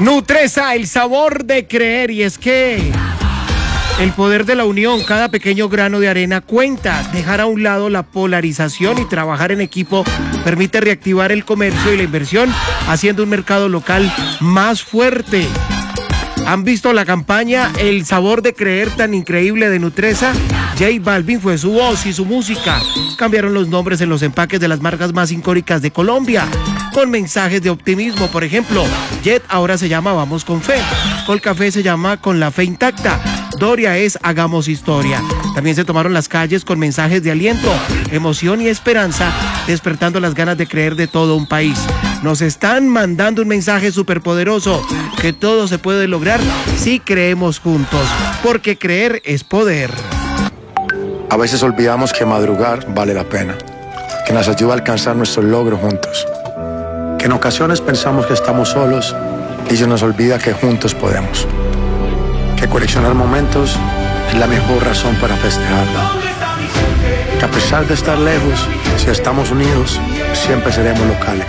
Nutresa, el sabor de creer. Y es que el poder de la unión, cada pequeño grano de arena cuenta. Dejar a un lado la polarización y trabajar en equipo permite reactivar el comercio y la inversión, haciendo un mercado local más fuerte. ¿Han visto la campaña El sabor de creer tan increíble de Nutresa? J Balvin fue su voz y su música. Cambiaron los nombres en los empaques de las marcas más icónicas de Colombia, con mensajes de optimismo. Por ejemplo, Jet ahora se llama Vamos con Fe. Colcafé se llama Con la Fe Intacta. Doria es Hagamos Historia. También se tomaron las calles con mensajes de aliento, emoción y esperanza, despertando las ganas de creer de todo un país. Nos están mandando un mensaje superpoderoso, que todo se puede lograr si creemos juntos, porque creer es poder. A veces olvidamos que madrugar vale la pena, que nos ayuda a alcanzar nuestros logros juntos, que en ocasiones pensamos que estamos solos y se nos olvida que juntos podemos, que coleccionar momentos es la mejor razón para festejar, que a pesar de estar lejos, si estamos unidos, siempre seremos locales.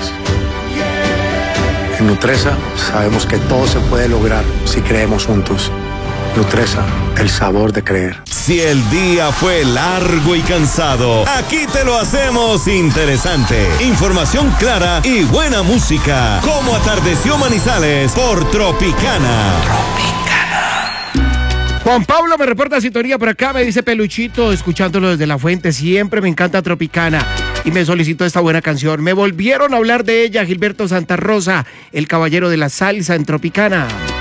En Nutresa sabemos que todo se puede lograr si creemos juntos. Nutresa, el sabor de creer. Si el día fue largo y cansado, aquí te lo hacemos interesante. Información clara y buena música. Como atardeció Manizales por Tropicana. Juan Pablo me reporta sintonía por acá, me dice Peluchito, escuchándolo desde La Fuente, siempre me encanta Tropicana. Y me solicitó esta buena canción. Me volvieron a hablar de ella, Gilberto Santa Rosa, el caballero de la salsa en Tropicana.